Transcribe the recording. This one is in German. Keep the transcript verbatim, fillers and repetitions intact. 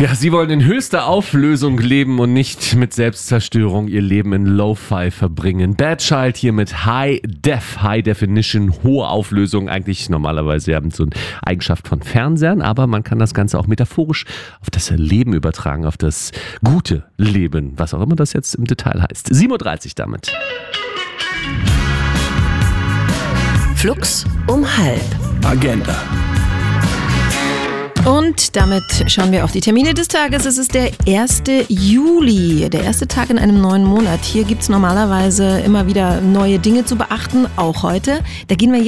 Ja, sie wollen in höchster Auflösung leben und nicht mit Selbstzerstörung ihr Leben in Lo-Fi verbringen. Bad Child hier mit High Def, High Definition, hohe Auflösung. Eigentlich normalerweise haben so eine Eigenschaft von Fernsehern, aber man kann das Ganze auch metaphorisch auf das Leben übertragen, auf das gute Leben, was auch immer das jetzt im Detail heißt. sieben Uhr dreißig damit. Flux um halb. Agenda. Und damit schauen wir auf die Termine des Tages. Es ist der erste Juli, der erste Tag in einem neuen Monat. Hier gibt es normalerweise immer wieder neue Dinge zu beachten, auch heute. Da gehen wir